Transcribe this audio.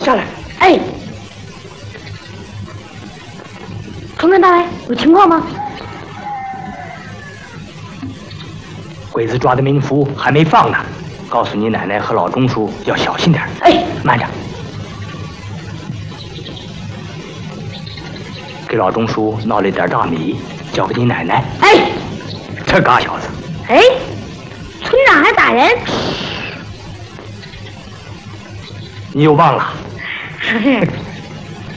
下来。 哎，中原大尉，有情况吗？ 鬼子抓的民夫还没放呢，告诉你奶奶和老钟叔要小心点。 哎， 慢着，给老钟叔闹了点大米，交给你奶奶。 哎， 这嘎小子， 哎，村长还打人？ 你又忘了？